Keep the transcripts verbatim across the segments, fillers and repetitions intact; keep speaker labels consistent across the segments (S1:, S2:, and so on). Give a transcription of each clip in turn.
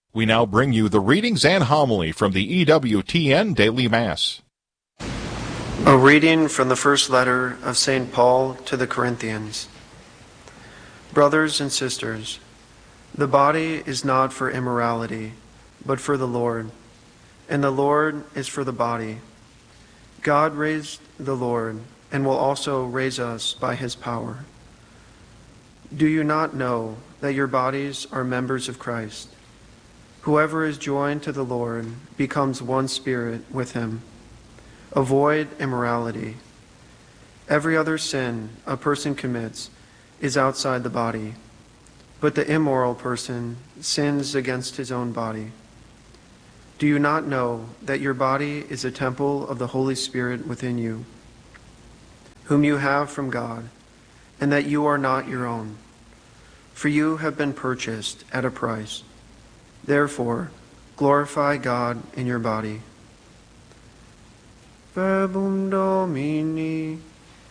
S1: We now bring you the readings and homily from the E W T N Daily Mass.
S2: A reading from the first letter of Saint Paul to the Corinthians. Brothers and sisters, the body is not for immorality, but for the Lord, and the Lord is for the body. God raised the Lord, and will also raise us by his power. Do you not know that your bodies are members of Christ? Whoever is joined to the Lord becomes one spirit with him. Avoid immorality. Every other sin a person commits is outside the body, but the immoral person sins against his own body. Do you not know that your body is a temple of the Holy Spirit within you, whom you have from God, and that you are not your own? For you have been purchased at a price. Therefore, glorify God in your body. Verbum Domini.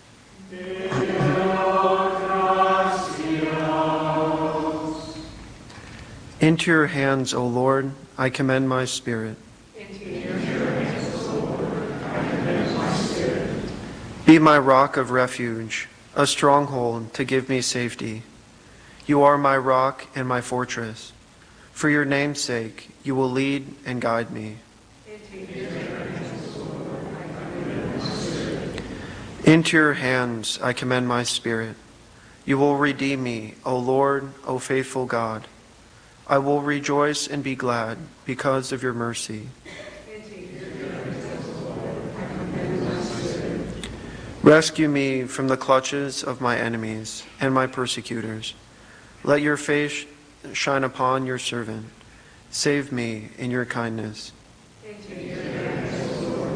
S2: Into your hands, O Lord, I commend my spirit.
S3: Into your hands, O Lord, I commend my spirit.
S2: Be my rock of refuge, a stronghold to give me safety. You are my rock and my fortress. For your name's sake, you will lead and guide me.
S3: Into your hands, O Lord, I commend my spirit.
S2: Into your hands I commend my spirit. You will redeem me, O Lord, O faithful God. I will rejoice and be glad because of your mercy.
S3: Into your hands, O Lord, I commend my spirit.
S2: Rescue me from the clutches of my enemies and my persecutors. Let your face shine upon your servant. Save me in your kindness.
S3: Into